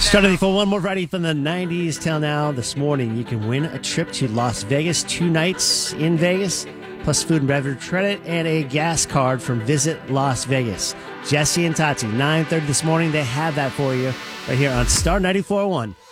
Start of the full one more variety from the 90s till now. This morning, you can win a trip to Las Vegas, 2 nights in Vegas, plus food and beverage credit and a gas card from Visit Las Vegas. Jesse and Tati, 9:30 this morning. They have that for you right here on Star 94.1.